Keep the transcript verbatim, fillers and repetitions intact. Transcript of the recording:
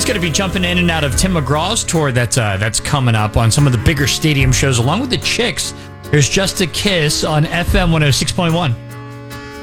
going to be jumping in and out of Tim McGraw's tour that's uh, that's coming up on some of the bigger stadium shows, along with the Chicks. There's Just a Kiss on F M one oh six point one.